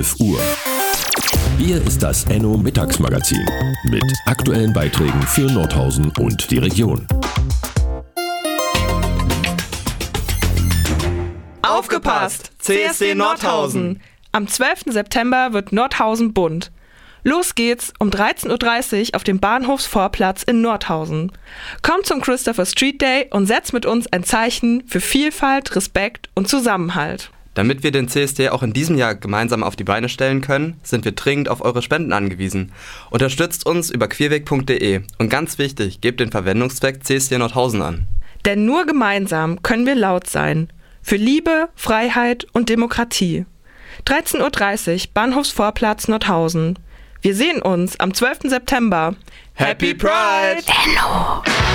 12 Uhr. Hier ist das Enno Mittagsmagazin mit aktuellen Beiträgen für Nordhausen und die Region. Aufgepasst! CSD Nordhausen! Am 12. September wird Nordhausen bunt. Los geht's um 13.30 Uhr auf dem Bahnhofsvorplatz in Nordhausen. Kommt zum Christopher Street Day und setzt mit uns ein Zeichen für Vielfalt, Respekt und Zusammenhalt. Damit wir den CSD auch in diesem Jahr gemeinsam auf die Beine stellen können, sind wir dringend auf eure Spenden angewiesen. Unterstützt uns über queerweg.de und ganz wichtig, gebt den Verwendungszweck CSD Nordhausen an. Denn nur gemeinsam können wir laut sein. Für Liebe, Freiheit und Demokratie. 13.30 Uhr, Bahnhofsvorplatz Nordhausen. Wir sehen uns am 12. September. Happy Pride! Enno!